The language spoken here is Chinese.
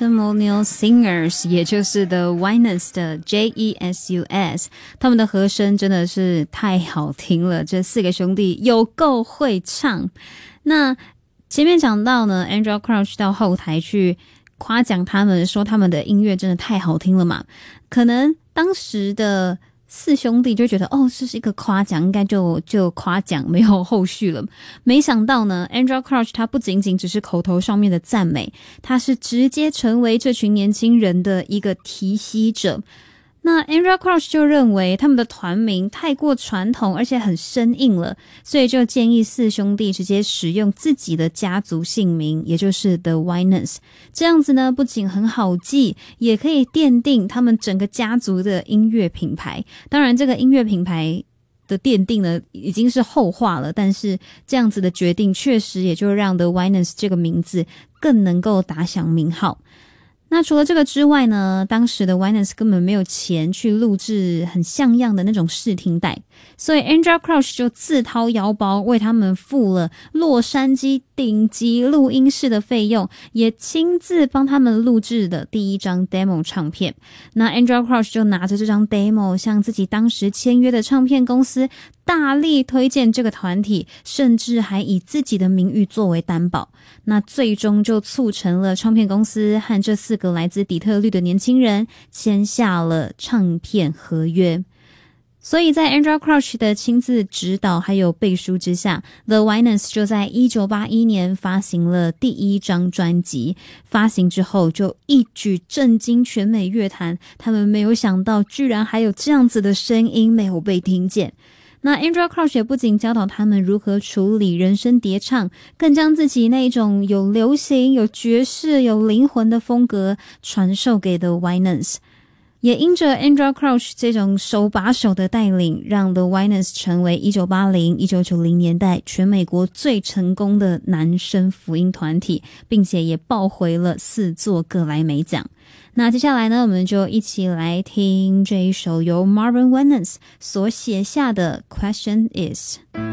Testimonial Singers， 也就是 The Winans 的 JESUS， 他们的和声真的是太好听了，这4个兄弟有够会唱。那前面讲到呢 Andrew Crouch 到后台去夸奖他们，说他们的音乐真的太好听了嘛，可能当时的4兄弟就觉得这是一个夸奖，应该就夸奖，没有后续了。没想到呢 Andrew Crouch 他不仅仅只是口头上面的赞美，他是直接成为这群年轻人的一个提携者。那 Andrew Crouch 就认为他们的团名太过传统而且很生硬了，所以就建议4兄弟直接使用自己的家族姓名，也就是 The Winans。 这样子呢不仅很好记，也可以奠定他们整个家族的音乐品牌。当然这个音乐品牌的奠定呢已经是后话了，但是这样子的决定确实也就让 The Winans 这个名字更能够打响名号。那除了这个之外呢，当时的 Winans 根本没有钱去录制很像样的那种试听带，所以 Andrew Crouch 就自掏腰包为他们付了洛杉矶顶级录音室的费用，也亲自帮他们录制的第一张 demo 唱片。那 Andrew Crouch 就拿着这张 demo 向自己当时签约的唱片公司大力推荐这个团体，甚至还以自己的名誉作为担保。那最终就促成了唱片公司和这4个来自底特律的年轻人签下了唱片合约。所以在 Andrew Crouch 的亲自指导还有背书之下， The Winans 就在1981年发行了第1张专辑。发行之后就一举震惊全美乐坛，他们没有想到居然还有这样子的声音没有被听见。那 Andrew Crouch 也不仅教导他们如何处理人声叠唱，更将自己那一种有流行、有爵士、有灵魂的风格传授给 The Winans。 也因着 Andrew Crouch 这种手把手的带领，让 The Winans 成为1980、1990年代全美国最成功的男声福音团体，并且也抱回了4座葛莱美奖。那接下来呢，我们就一起来听这一首由 Marvin Winans 所写下的 Question Is。